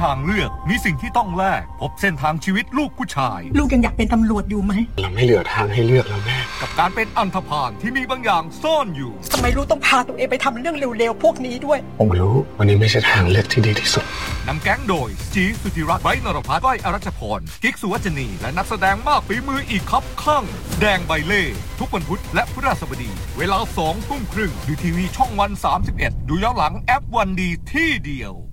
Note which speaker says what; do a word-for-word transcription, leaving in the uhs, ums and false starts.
Speaker 1: ทางเลือกมีสิ่งที่ต้องแลกพบเส้นทางชีวิตลูกผู้ชาย
Speaker 2: ลูกยังอยากเป็นตำรวจอยู่ไหม
Speaker 3: เราไม่เหลือทางให้เลือกแล้วแม่
Speaker 1: กับการเป็นอันธพาลที่มีบางอย่างซ่อนอยู่
Speaker 2: ทำไมลูกต้องพาตัวเองไปทำเรื่องเร็วๆพวกนี้ด้วย
Speaker 3: ผมรู้วันนี้ไม่ใช่ทางเลือกที่ดีที่สุด
Speaker 1: นำแก๊งโดยจีสุธิรัตน์ไบร์ทนรพัฒน์ก้อยอรัชพรกิ๊กสุวรรณีและนักแสดงมากฝีมืออีกครับข้างแดงใบเล่ทุกวันพุธและพฤหัสบดีเวลาสองทุ่มครึ่งดูทีวีช่องวันสามสิบเอ็ดดูย้อนหลังแอปวันดีที่เดียว